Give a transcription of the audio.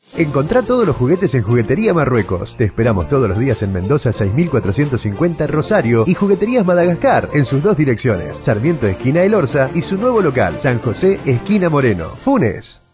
Encontrá todos los juguetes en Juguetería Marruecos. Te esperamos todos los días en Mendoza 6450 Rosario y Jugueterías Madagascar en sus 2 direcciones, Sarmiento esquina El Orza y su nuevo local, San José esquina Moreno, Funes.